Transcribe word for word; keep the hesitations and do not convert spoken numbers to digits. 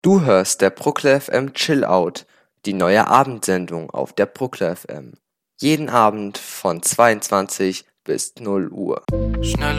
Du hörst der Bruckler F M Chill Out, die neue Abendsendung auf der Bruckler F M. Jeden Abend von zweiundzwanzig bis null Uhr. Schnell